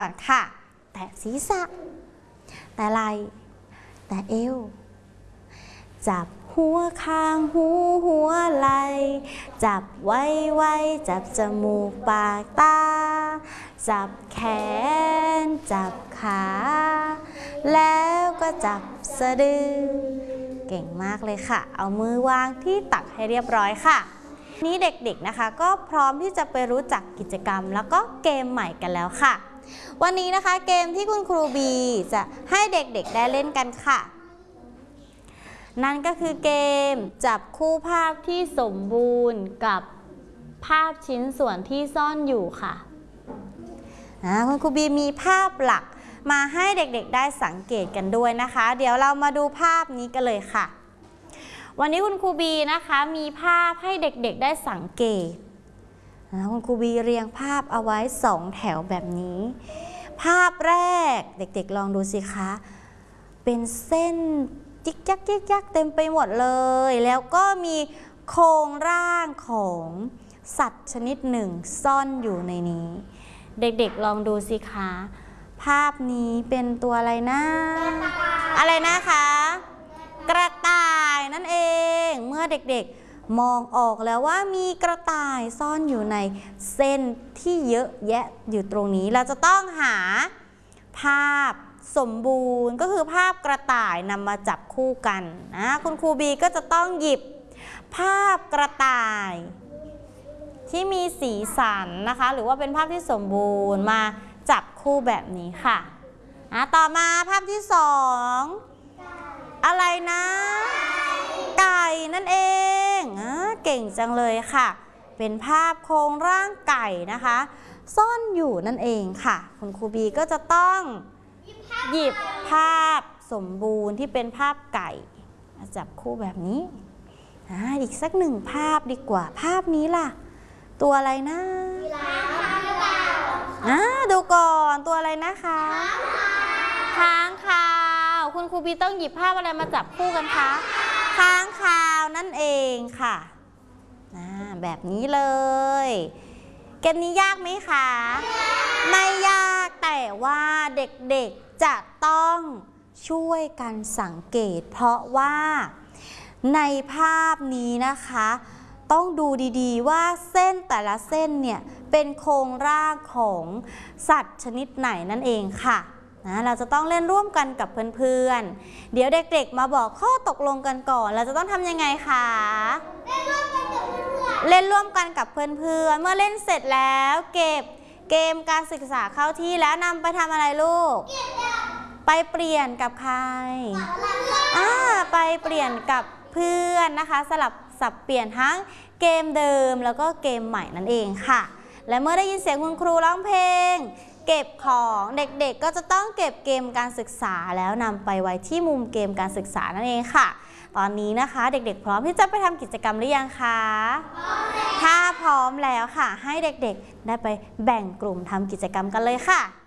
ก่อนค่ะแตะศีรษะแตะไหล่แตะเอวจับหัวคางหูหัวไหล่จับไว้จับจมูกปากตาจับแขนจับขาแล้วก็จับสะดือเก่งมากเลยค่ะเอามือวางที่ตักให้เรียบร้อยค่ะนี้เด็กๆนะคะก็พร้อมที่จะไปรู้จักกิจกรรมแล้วก็เกมใหม่กันแล้วค่ะวันนี้นะคะเกมที่คุณครูบีจะให้เด็กๆได้เล่นกันค่ะนั่นก็คือเกมจับคู่ภาพที่สมบูรณ์กับภาพชิ้นส่วนที่ซ่อนอยู่ค่ะคุณครูบีมีภาพหลักมาให้เด็กๆได้สังเกตกันด้วยนะคะเดี๋ยวเรามาดูภาพนี้กันเลยค่ะวันนี้คุณครูบีนะคะมีภาพให้เด็กๆได้สังเกตคุณครูบีเรียงภาพเอาไว้2แถวแบบนี้ภาพแรกเด็กๆลองดูสิคะเป็นเส้นจิ๊กจักจิ๊กจักเต็มไปหมดเลยแล้วก็มีโครงร่างของสัตว์ชนิดหนึ่งซ่อนอยู่ในนี้เด็กๆลองดูสิคะภาพนี้เป็นตัวอะไรนะอะไรนะคะกระต่ายนั่นเองเมื่อเด็กๆมองออกแล้วว่ามีกระต่ายซ่อนอยู่ในเส้นที่เยอะแยะอยู่ตรงนี้เราจะต้องหาภาพสมบูรณ์ก็คือภาพกระต่ายนำมาจับคู่กันนะคุณครูบีก็จะต้องหยิบภาพกระต่ายที่มีสีสันนะคะหรือว่าเป็นภาพที่สมบูรณ์มาจับคู่แบบนี้ค่ะต่อมาภาพที่2อะไรนะไก่นั่นเองเก่งจังเลยค่ะเป็นภาพโครงร่างไก่นะคะซ่อนอยู่นั่นเองค่ะคุณครูบีก็จะต้องหยิบภาพสมบูรณ์ที่เป็นภาพไก่มาจับคู่แบบนี้อีกสัก1ภาพดีกว่าภาพนี้ล่ะตัวอะไรนะดูก่อนตัวอะไรนะคะค้างคาวคุณครูบีต้องหยิบภาพอะไรมาจับคู่กันคะค้างคาวนั่นเองค่ะแบบนี้เลยเกมนี้ยากไหมคะไม่ยากแต่ว่าเด็กๆจะต้องช่วยกันสังเกตเพราะว่าในภาพนี้นะคะต้องดูดีๆว่าเส้นแต่ละเส้นเนี่ยเป็นโครงร่างของสัตว์ชนิดไหนนั่นเองค่ะเราจะต้องเล่นร่วมกันกับเพื่อนๆเดี๋ยวเด็กๆมาบอกข้อตกลงกันก่อนเราจะต้องทำยังไงคะเล่นร่วมกันกับเพื่อนๆเมื่อเล่นเสร็จแล้วเก็บเกมการศึกษาเข้าที่แล้วนำไปทำอะไรลูกไปเปลี่ยนกับใครไปเปลี่ยนกับเพื่อนนะคะสลับสับเปลี่ยนทั้งเกมเดิมแล้วก็เกมใหม่นั่นเองค่ะและเมื่อได้ยินเสียงคุณครูร้องเพลงเก็บของเด็กๆก็จะต้องเก็บเกมการศึกษาแล้วนำไปไว้ที่มุมเกมการศึกษานั่นเองค่ะตอนนี้นะคะเด็กๆพร้อมที่จะไปทำกิจกรรมหรือยังคะถ้าพร้อมแล้วค่ะให้เด็กๆได้ไปแบ่งกลุ่มทำกิจกรรมกันเลยค่ะ